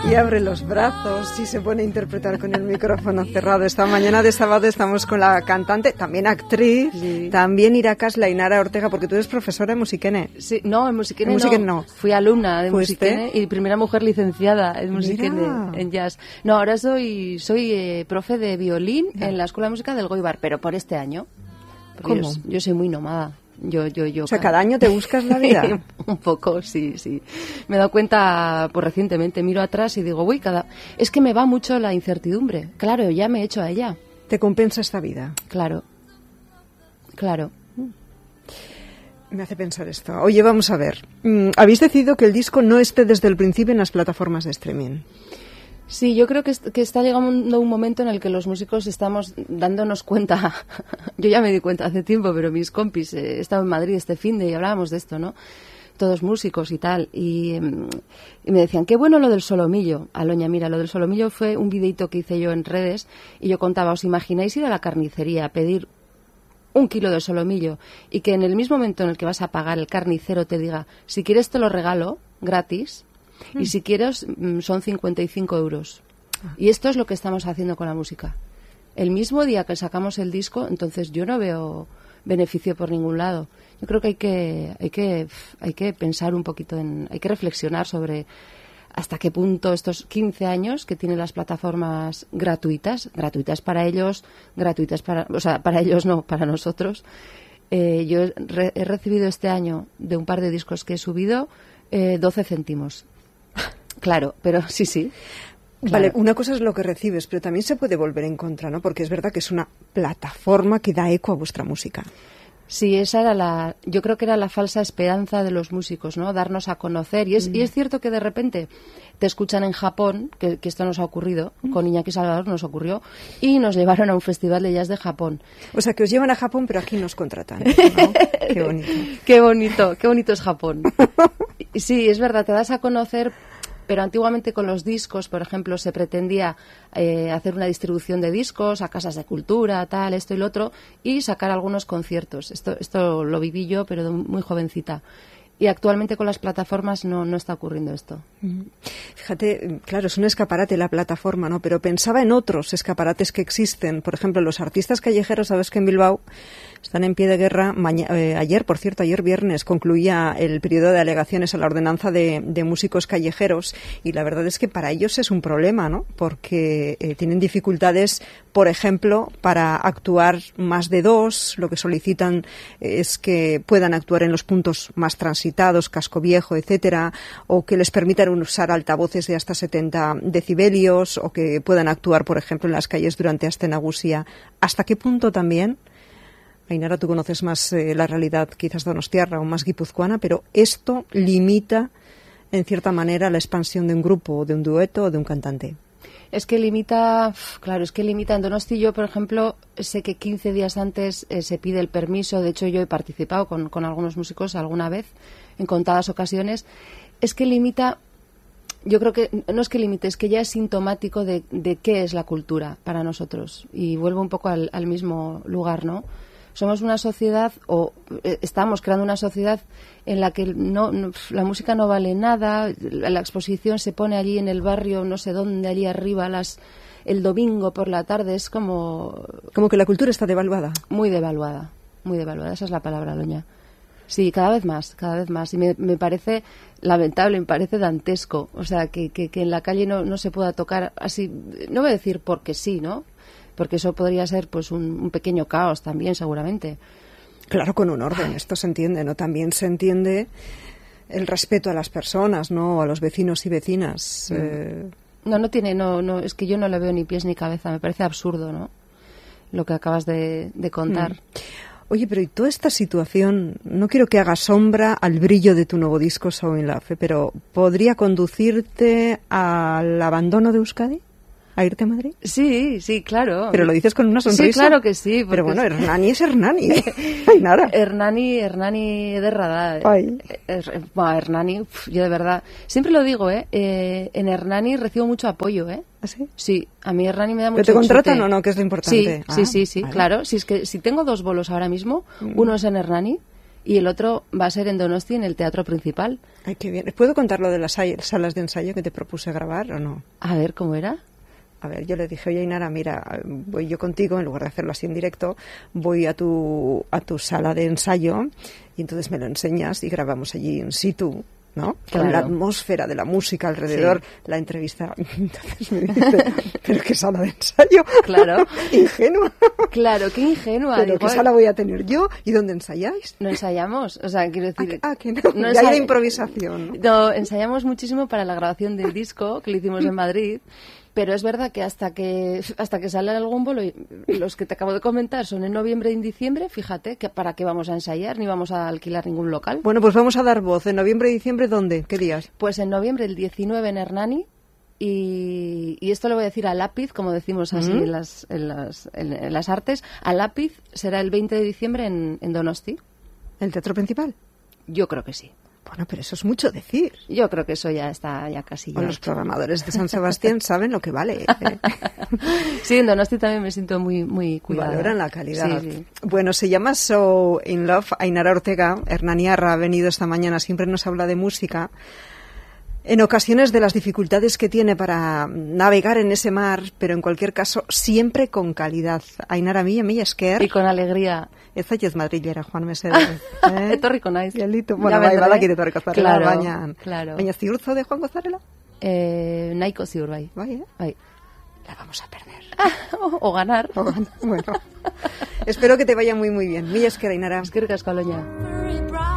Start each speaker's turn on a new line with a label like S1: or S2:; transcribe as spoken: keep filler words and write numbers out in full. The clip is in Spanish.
S1: Y abre los brazos y se pone a interpretar con el micrófono cerrado. Esta mañana de sábado estamos con la cantante, también actriz, sí. También Iracasla Ainara Ortega, porque tú eres profesora de Musiquene.
S2: Sí, no, en Musiquene,
S1: en
S2: no.
S1: Musiquene no.
S2: Fui alumna de
S1: ¿Fuiste?
S2: Musiquene y primera mujer licenciada en Musiquene, en jazz. No, ahora soy soy eh, profe de violín ya. En la Escuela de Música del Goibar, pero por este año.
S1: ¿Cómo?
S2: Yo, yo soy muy nómada. Yo, yo, yo,
S1: o sea, cada año te buscas la vida.
S2: Un poco, sí, sí. Me he dado cuenta, pues recientemente, miro atrás y digo, uy, cada... es que me va mucho la incertidumbre. Claro, ya me he hecho a ella.
S1: ¿Te compensa esta vida?
S2: Claro, claro.
S1: Me hace pensar esto. Oye, vamos a ver. Habéis decidido que el disco no esté desde el principio en las plataformas de streaming.
S2: Sí, yo creo que, que está llegando un momento en el que los músicos estamos dándonos cuenta. Yo ya me di cuenta hace tiempo, pero mis compis, eh, he estado en Madrid este finde y hablábamos de esto, ¿no? Todos músicos y tal. Y, y me decían, qué bueno lo del solomillo. Aloña, mira, lo del solomillo fue un videito que hice yo en redes y yo contaba, ¿os imagináis ir a la carnicería a pedir un kilo de solomillo y que en el mismo momento en el que vas a pagar el carnicero te diga, si quieres te lo regalo gratis? Y si quieres, son cincuenta y cinco euros. Y esto es lo que estamos haciendo con la música. El mismo día que sacamos el disco, entonces yo no veo beneficio por ningún lado. Yo creo que hay que, hay que, hay que pensar un poquito, en, hay que reflexionar sobre hasta qué punto estos quince años que tienen las plataformas gratuitas, gratuitas para ellos, gratuitas para, o sea, para ellos no, para nosotros. Eh, yo re, he recibido este año de un par de discos que he subido eh, doce céntimos. Claro, pero sí, sí. Claro.
S1: Vale, una cosa es lo que recibes, pero también se puede volver en contra, ¿no? Porque es verdad que es una plataforma que da eco a vuestra música.
S2: Sí, esa era la, yo creo que era la falsa esperanza de los músicos, ¿no? Darnos a conocer. Y es, mm. y es cierto que de repente te escuchan en Japón, que, que esto nos ha ocurrido, mm. con Iñaki Salvador nos ocurrió, y nos llevaron a un festival de jazz de Japón.
S1: O sea, que os llevan a Japón, pero aquí nos contratan, ¿no? Qué bonito.
S2: Qué bonito, qué bonito es Japón. Sí, es verdad, te das a conocer. Pero antiguamente con los discos, por ejemplo, se pretendía eh, hacer una distribución de discos a casas de cultura, tal, esto y lo otro, y sacar algunos conciertos. Esto, esto lo viví yo, pero de muy jovencita. Y actualmente con las plataformas no, no está ocurriendo esto.
S1: Fíjate, claro, es un escaparate la plataforma, ¿no? Pero pensaba en otros escaparates que existen. Por ejemplo, los artistas callejeros, sabes que en Bilbao están en pie de guerra. Maña, eh, ayer, por cierto, ayer viernes concluía el periodo de alegaciones a la ordenanza de, de músicos callejeros y la verdad es que para ellos es un problema, ¿no? Porque eh, tienen dificultades, por ejemplo, para actuar más de dos. Lo que solicitan es que puedan actuar en los puntos más transitados, casco viejo, etcétera, o que les permitan usar altavoces de hasta setenta decibelios o que puedan actuar, por ejemplo, en las calles durante Aste Nagusia. ¿Hasta qué punto también? Ainara, tú conoces más eh, la realidad quizás donostiarra o más guipuzcoana, pero esto limita, en cierta manera, la expansión de un grupo, de un dueto o de un cantante.
S2: Es que limita, claro, es que limita. En Donosti yo, por ejemplo, sé que quince días antes eh, se pide el permiso. De hecho, yo he participado con, con algunos músicos alguna vez, en contadas ocasiones. Es que limita, yo creo que, no es que limite, es que ya es sintomático de, de qué es la cultura para nosotros. Y vuelvo un poco al, al mismo lugar, ¿no? Somos una sociedad, o eh, estamos creando una sociedad en la que no, no, la música no vale nada, la, la exposición se pone allí en el barrio, no sé dónde, allí arriba, las, el domingo por la tarde, es como...
S1: Como que la cultura está devaluada.
S2: Muy devaluada, muy devaluada, esa es la palabra, Loña. Sí, cada vez más, cada vez más. Y me, me parece lamentable, me parece dantesco. O sea, que, que, que en la calle no, no se pueda tocar así, no voy a decir porque sí, ¿no? Porque eso podría ser pues un, un pequeño caos también, seguramente.
S1: Claro, con un orden, esto se entiende, ¿no? También se entiende el respeto a las personas, ¿no? A los vecinos y vecinas. Mm. Eh...
S2: No, no tiene, no, no, es que yo no le veo ni pies ni cabeza, me parece absurdo, ¿no? Lo que acabas de, de contar.
S1: Mm. Oye, pero y toda esta situación, no quiero que haga sombra al brillo de tu nuevo disco, So in Love, pero ¿podría conducirte al abandono de Euskadi? ¿A irte a Madrid?
S2: Sí, sí, claro.
S1: Pero lo dices con una sonrisa.
S2: Sí, claro que sí.
S1: Pero bueno, Hernani es Hernani. Ay, nada.
S2: Hernani, Hernani de Radá. Ay. Bueno, Hernani, yo de verdad, siempre lo digo, ¿eh? eh en Hernani recibo mucho apoyo, ¿eh?
S1: ¿Ah, sí?
S2: Sí, a mí Hernani me da mucho
S1: ¿Pero te contratan
S2: chute.
S1: o no? Que es lo importante.
S2: Sí,
S1: ah,
S2: sí, sí, sí,
S1: vale.
S2: Claro. Si es que si tengo dos bolos ahora mismo,
S1: mm.
S2: uno es en Hernani y el otro va a ser en Donosti, en el Teatro Principal.
S1: Ay, qué bien. ¿Puedo contar lo de las salas de ensayo que te propuse grabar o no?
S2: A ver, ¿cómo era?
S1: A ver, yo le dije, oye, Ainara, mira, voy yo contigo, en lugar de hacerlo así en directo, voy a tu, a tu sala de ensayo y entonces me lo enseñas y grabamos allí in situ, ¿no?
S2: Claro.
S1: Con la atmósfera de la música alrededor, sí. La entrevista. Entonces me dice, ¿pero qué sala de ensayo?
S2: Claro.
S1: Ingenua.
S2: Claro, qué ingenua.
S1: ¿Pero qué sala voy a tener yo? ¿Y dónde ensayáis?
S2: No ensayamos, o sea, quiero decir...
S1: Ah, que no,
S2: no
S1: ya hay de improvisación.
S2: ¿no? No, ensayamos muchísimo para la grabación del disco que lo hicimos en Madrid. Pero es verdad que hasta que hasta que sale algún bolo, los que te acabo de comentar son en noviembre y en diciembre, fíjate, que para qué vamos a ensayar, ni vamos a alquilar ningún local.
S1: Bueno, pues vamos a dar voz. ¿En noviembre y diciembre dónde? ¿Qué días?
S2: Pues en noviembre el diecinueve en Hernani y, y esto lo voy a decir a lápiz, como decimos así mm. en, las, en, las, en, en las artes, a lápiz será el veinte de diciembre en, en Donosti.
S1: ¿El Teatro Principal?
S2: Yo creo que sí.
S1: Bueno, pero eso es mucho decir.
S2: Yo creo que eso ya está ya casi ya.
S1: O los programadores de San Sebastián saben lo que vale. ¿eh?
S2: Sí, en Donosti también me siento muy muy cuidada.
S1: Valoran la calidad.
S2: Sí, sí.
S1: Bueno, se llama So in Love. Ainara Ortega, hernaniarra, ha venido esta mañana, siempre nos habla de música. En ocasiones de las dificultades que tiene para navegar en ese mar, pero en cualquier caso siempre con calidad. Ainara mila, mila esker.
S2: Y con alegría.
S1: Ez zaitez madrilera, Juan Mesedez.
S2: Eh? Etorriko naiz.
S1: Gelditu. Bueno, bai, badakit etorriko zarela,
S2: claro,
S1: baina...
S2: Claro.
S1: Baina ziur zaude joango zarela?
S2: Eh, nahiko ziur, bai.
S1: Bai, eh?
S2: Bai.
S1: La vamos a perder.
S2: o, o ganar.
S1: O ganar. Bueno. Espero que te vaya muy, muy bien. Mila esker, Ainara.
S2: Eskerrik asko, Aloña.